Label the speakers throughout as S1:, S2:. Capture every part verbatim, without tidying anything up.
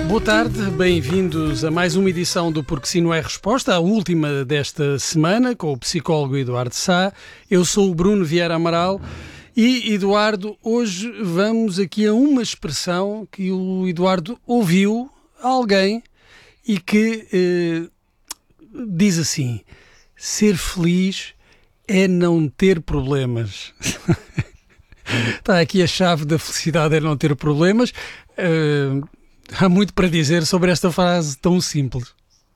S1: Boa tarde, bem-vindos a mais uma edição do Porque Sim Não é Resposta, a última desta semana, com o psicólogo Eduardo Sá. Eu sou o Bruno Vieira Amaral e, Eduardo, hoje vamos aqui a uma expressão que o Eduardo ouviu a alguém e que eh, diz assim: ser feliz é não ter problemas. Está aqui a chave da felicidade, é não ter problemas. Uh, há muito para dizer sobre esta frase tão simples.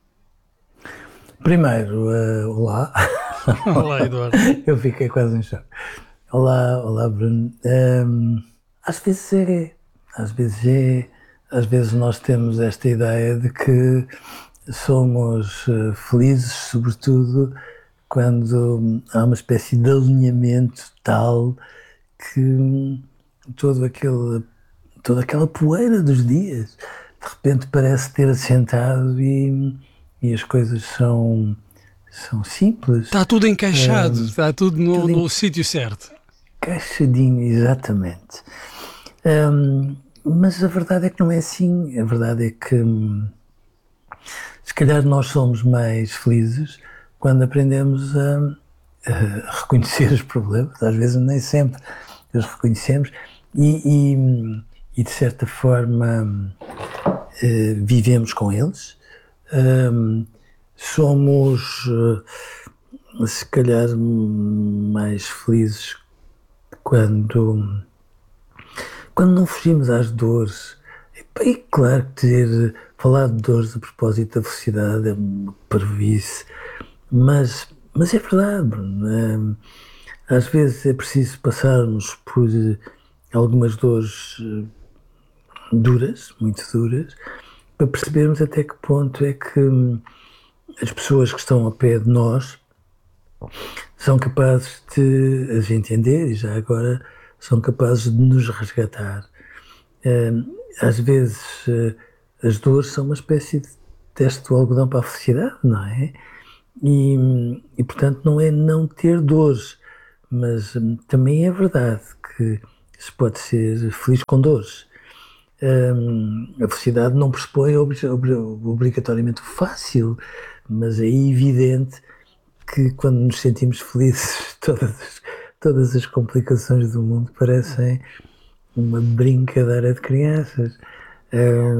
S2: Primeiro, uh, olá.
S1: Olá, Eduardo.
S2: Eu fiquei quase em choque. Olá, olá, Bruno. Um, às vezes é, às vezes é, às vezes nós temos esta ideia de que somos uh, felizes, sobretudo quando há uma espécie de alinhamento tal que todo aquele, toda aquela poeira dos dias de repente parece ter assentado e, e as coisas são, são simples.
S1: Está tudo encaixado, um, está tudo no,
S2: tudo
S1: no sítio certo.
S2: Encaixadinho, exatamente. Um, mas a verdade é que não é assim. A verdade é que hum, se calhar nós somos mais felizes quando aprendemos a, a reconhecer os problemas. Às vezes nem sempre os reconhecemos e, e, e de certa forma eh, vivemos com eles. Um, somos uh, se calhar mais felizes quando, quando não fugimos às dores. E, e claro que ter, falar de dores a propósito da felicidade é uma parvoíce, mas, mas é verdade, Bruno. Um, Às vezes é preciso passarmos por algumas dores duras, muito duras, para percebermos até que ponto é que as pessoas que estão ao pé de nós são capazes de as entender e já agora são capazes de nos resgatar. Às vezes as dores são uma espécie de teste do algodão para a felicidade, não é? E, e portanto não é não ter dores, mas hum, também é verdade que se pode ser feliz com dores. Hum, a felicidade não pressupõe ob- ob- obrigatoriamente o fácil, mas é evidente que quando nos sentimos felizes todas as, todas as complicações do mundo parecem uma brincadeira de crianças. Hum,